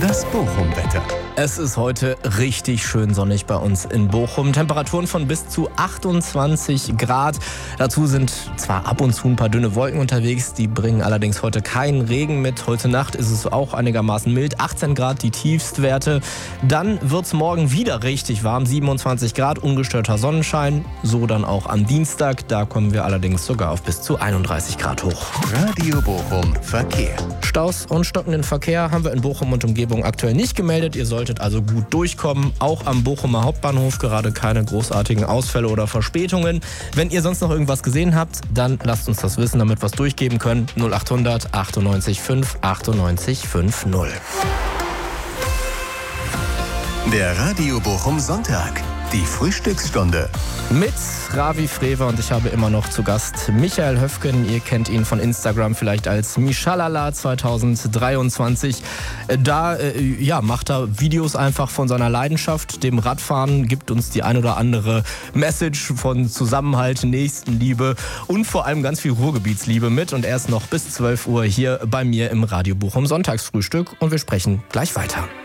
Das Bochum-Wetter. Es ist heute richtig schön sonnig bei uns in Bochum. Temperaturen von bis zu 28 Grad. Dazu sind zwar ab und zu ein paar dünne Wolken unterwegs, die bringen allerdings heute keinen Regen mit. Heute Nacht ist es auch einigermaßen mild, 18 Grad die Tiefstwerte. Dann wird es morgen wieder richtig warm, 27 Grad, ungestörter Sonnenschein. So dann auch am Dienstag, da kommen wir allerdings sogar auf bis zu 31 Grad hoch. Radio Bochum Verkehr. Staus und stockenden Verkehr haben wir in Bochum und Umgebung aktuell nicht gemeldet. Ihr solltet also gut durchkommen. Auch am Bochumer Hauptbahnhof gerade keine großartigen Ausfälle oder Verspätungen. Wenn ihr sonst noch irgendwas gesehen habt, dann lasst uns das wissen, damit wir es durchgeben können. 0800 98 5 98 50. Der Radio Bochum Sonntag. Die Frühstücksstunde. Mit Ravi Frewer und ich habe immer noch zu Gast Michael Höfgen. Ihr kennt ihn von Instagram vielleicht als Michalala 2023. Da macht er Videos einfach von seiner Leidenschaft, dem Radfahren, gibt uns die ein oder andere Message von Zusammenhalt, Nächstenliebe und vor allem ganz viel Ruhrgebietsliebe mit. Und er ist noch bis 12 Uhr hier bei mir im Radio Bochum Sonntagsfrühstück und wir sprechen gleich weiter.